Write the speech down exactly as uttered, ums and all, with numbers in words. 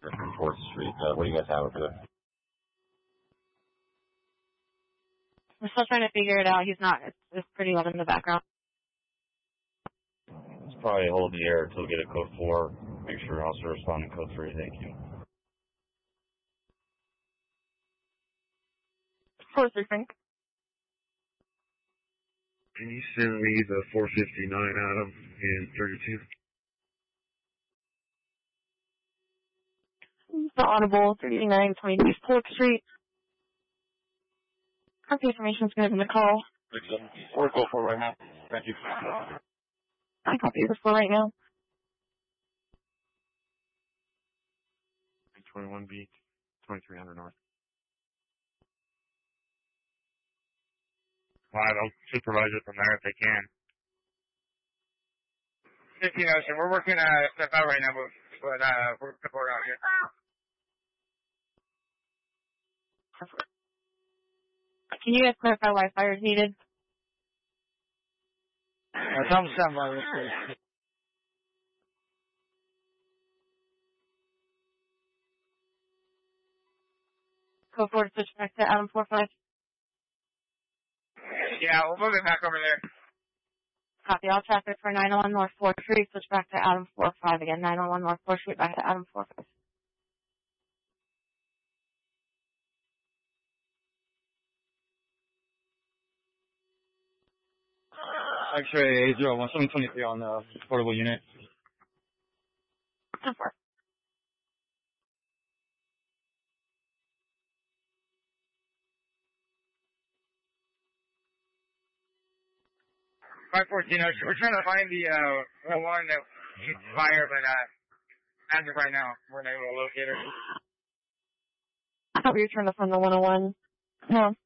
Walker from fourth Street. Uh, what do you guys have over there? We're still trying to figure it out. He's not. It's, it's pretty loud in the background. Let's probably hold the air until we get a code four. Make sure also respond in code three. Thank you. four three, Frank. Can you send me the four fifty-nine Adam in thirty-two? The Audible, thirty-nine twenty-two Polk Street. Copy information is going to be in the call. We're go for right now. Thank you. I copy this for right now. twenty-one B, twenty-three hundred North. Alright, I'll supervise it from there if they can. fifteen Ocean, we're working uh, stuff out right now, but, but uh, we're support out here. Can you guys clarify why fire is needed? Uh, tell them stand by, please. Go forward, switch back to Adam four five. Yeah, we'll move it back over there. Copy all traffic for nine oh one North fourth Street, switch back to Adam four five again. nine oh one North fourth Street, back to Adam four five. X-ray eight zero one seven twenty-three on the portable unit. ten four. five fourteen Ocean, we're trying to find the, uh, the one that hit fire, but, uh, as of right now, we're not able to locate her. I thought we returned from the one oh one. No.